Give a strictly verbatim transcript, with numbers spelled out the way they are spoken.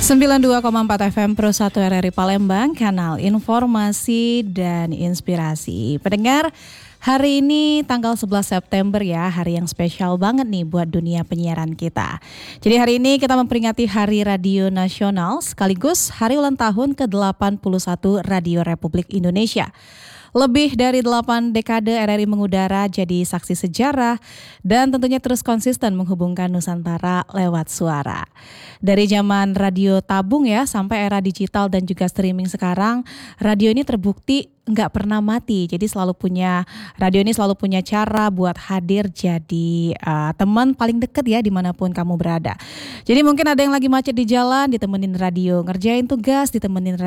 sembilan puluh dua koma empat F M Pro satu R R I Palembang, kanal informasi dan inspirasi. Pendengar, hari ini tanggal sebelas September ya, hari yang spesial banget nih buat dunia penyiaran kita. Jadi hari ini kita memperingati Hari Radio Nasional sekaligus hari ulang tahun ke delapan puluh satu Radio Republik Indonesia. Lebih dari delapan dekade R R I mengudara jadi saksi sejarah dan tentunya terus konsisten menghubungkan Nusantara lewat suara. Dari zaman radio tabung ya sampai era digital dan juga streaming sekarang, radio ini terbukti nggak pernah mati. Jadi selalu punya, radio ini selalu punya cara buat hadir jadi uh, teman paling deket ya dimanapun kamu berada. Jadi mungkin ada yang lagi macet di jalan, ditemenin radio, ngerjain tugas, ditemenin radio.